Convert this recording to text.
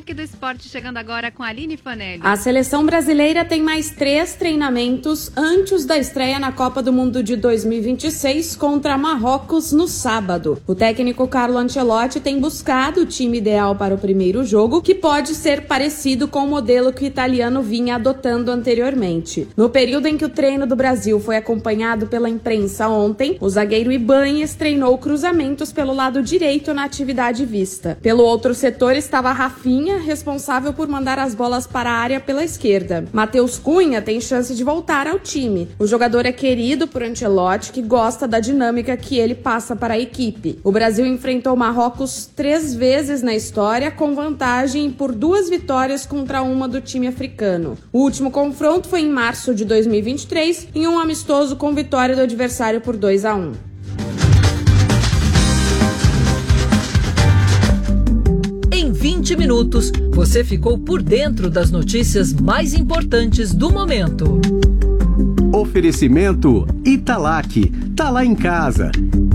destaque do esporte chegando agora com a Aline Fanelli. A seleção brasileira tem mais 3 treinamentos antes da estreia na Copa do Mundo de 2026 contra Marrocos no sábado. O técnico Carlo Ancelotti tem buscado o time ideal para o primeiro jogo, que pode ser parecido com o modelo que o italiano vinha adotando anteriormente. No período em que o treino do Brasil foi acompanhado pela imprensa ontem, o zagueiro Ibáñez treinou cruzamentos pelo lado direito na atividade vista. Pelo outro setor estava Rafinha, responsável por mandar as bolas para a área pela esquerda. Matheus Cunha tem chance de voltar ao time. O jogador é querido por Ancelotti, que gosta da dinâmica que ele passa para a equipe. O Brasil enfrentou Marrocos 3 vezes na história, com vantagem por 2 vitórias contra uma do time africano. O último confronto foi em março de 2023, em um amistoso com vitória do adversário por 2-1. Em 20 minutos, você ficou por dentro das notícias mais importantes do momento. Oferecimento Italac. Tá lá em casa.